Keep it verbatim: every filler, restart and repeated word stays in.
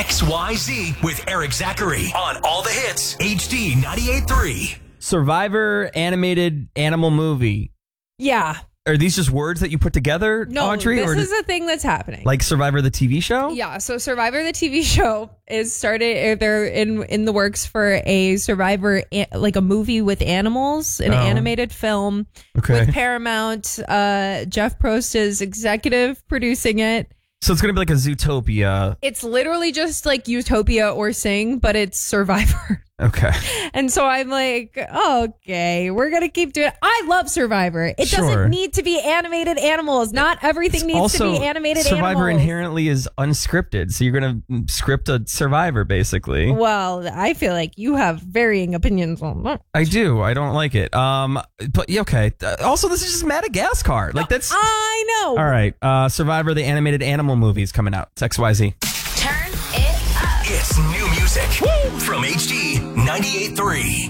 X Y Z with Eric Zachary on All the Hits, H D ninety-eight point three. Survivor animated animal movie. Yeah. Are these just words that you put together, No, Audrey? this or is a thing that's happening. like Survivor the T V show? Yeah, so Survivor the T V show is started. They're in in the works for a Survivor, like a movie with animals, an Oh. animated film Okay. with Paramount. Uh, Jeff Prost is executive producing it. So it's going to be like a Zootopia. It's literally just like Utopia or Sing, but it's Survivor. Okay. And so I'm like, okay, we're going to keep doing it. I love Survivor. It Sure. doesn't need to be animated animals. Not everything It's needs also, to be animated Survivor animals. inherently is unscripted. So you're going to script a Survivor, basically. Well, I feel like you have varying opinions on that. I do. I don't like it. Um, But yeah, okay. Uh, Also, this is just Madagascar. Like that's... I know. All right. Uh, Survivor, the animated animal movie is coming out. It's X Y Z. Turn it up. It's new music Woo! From H D ninety-eight point three.